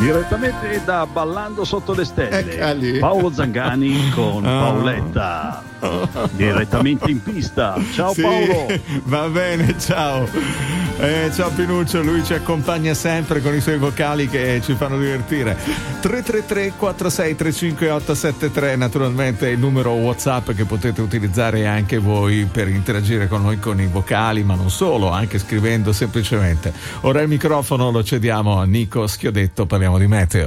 Direttamente da Ballando sotto le stelle, Paolo Zangani con Paoletta. Direttamente in pista. Ciao Paolo. Va bene, ciao. Ciao Pinuccio, lui ci accompagna sempre con i suoi vocali che ci fanno divertire. 333 46 35 873, naturalmente il numero WhatsApp che potete utilizzare anche voi per interagire con noi con i vocali, ma non solo, anche scrivendo semplicemente. Ora il microfono lo cediamo a Nico Schiodetto, parliamo di meteo.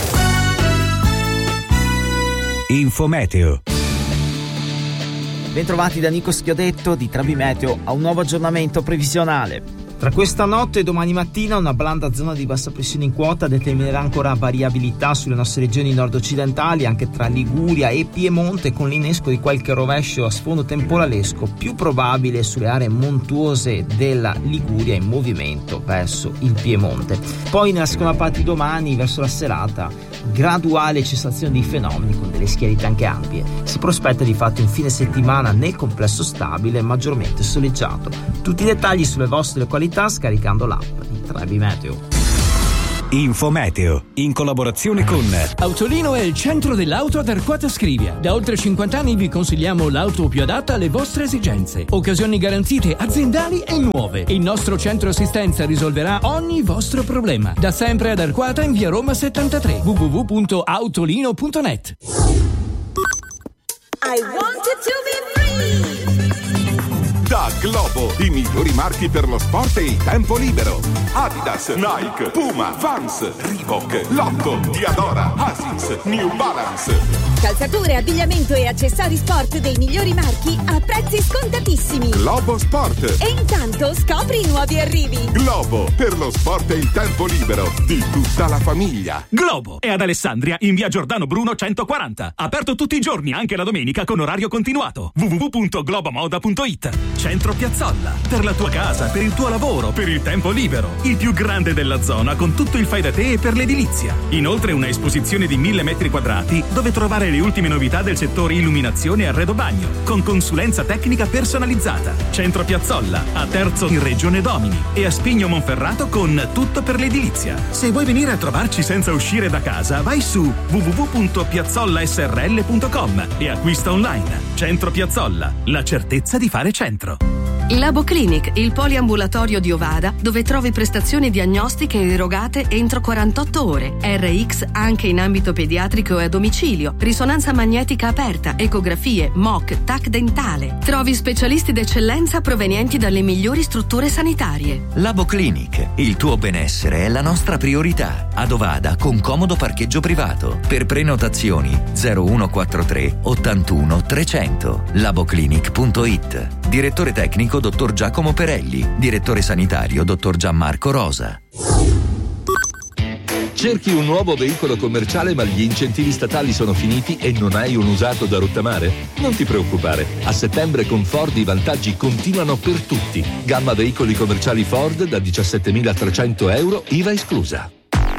Infometeo. Bentrovati da Nico Schiodetto di Trabi Meteo a un nuovo aggiornamento previsionale. Tra questa notte e domani mattina una blanda zona di bassa pressione in quota determinerà ancora variabilità sulle nostre regioni nord-occidentali, anche tra Liguria e Piemonte, con l'innesco di qualche rovescio a sfondo temporalesco, più probabile sulle aree montuose della Liguria in movimento verso il Piemonte. Poi nella seconda parte di domani, verso la serata, graduale cessazione dei fenomeni con delle schiarità anche ampie. Si prospetta di fatto un fine settimana nel complesso stabile e maggiormente soleggiato. Tutti i dettagli sulle vostre qualità scaricando l'app di Trabi Meteo. Infometeo, in collaborazione con Autolino è il centro dell'auto ad Arquata Scrivia. Da oltre 50 anni vi consigliamo l'auto più adatta alle vostre esigenze. Occasioni garantite aziendali e nuove. Il nostro centro assistenza risolverà ogni vostro problema. Da sempre ad Arquata in via Roma 73. www.autolino.net. I wanted to be free. Da Globo, i migliori marchi per lo sport e il tempo libero. Adidas, Nike, Puma, Vans, Reebok, Lotto, Diadora, Asics, New Balance. Calzature, abbigliamento e accessori sport dei migliori marchi a prezzi scontatissimi. Globo Sport. E intanto scopri i nuovi arrivi. Globo, per lo sport e il tempo libero di tutta la famiglia. Globo è ad Alessandria in via Giordano Bruno 140. Aperto tutti i giorni, anche la domenica con orario continuato. www.globomoda.it. Centro Piazzolla, per la tua casa, per il tuo lavoro, per il tempo libero. Il più grande della zona con tutto il fai da te e per l'edilizia. Inoltre una esposizione di 1000 metri quadrati dove trovare le ultime novità del settore illuminazione e arredo bagno, con consulenza tecnica personalizzata. Centro Piazzolla, a Terzo in Regione Domini e a Spigno Monferrato con tutto per l'edilizia. Se vuoi venire a trovarci senza uscire da casa, vai su www.piazzolasrl.com e acquista online. Centro Piazzolla, la certezza di fare centro. Labo Clinic, il poliambulatorio di Ovada, dove trovi prestazioni diagnostiche erogate entro 48 ore, RX anche in ambito pediatrico e a domicilio, risonanza magnetica aperta, ecografie, MOC, TAC dentale. Trovi specialisti d'eccellenza provenienti dalle migliori strutture sanitarie. Labo Clinic, il tuo benessere è la nostra priorità. Ad Ovada con comodo parcheggio privato. Per prenotazioni 0143 81 300. laboclinic.it. Direttore tecnico dottor Giacomo Perelli. Direttore sanitario dottor Gianmarco Rosa. Cerchi un nuovo veicolo commerciale ma gli incentivi statali sono finiti e non hai un usato da rottamare? Non ti preoccupare, a settembre con Ford i vantaggi continuano per tutti. Gamma veicoli commerciali Ford da 17.300 euro, IVA esclusa.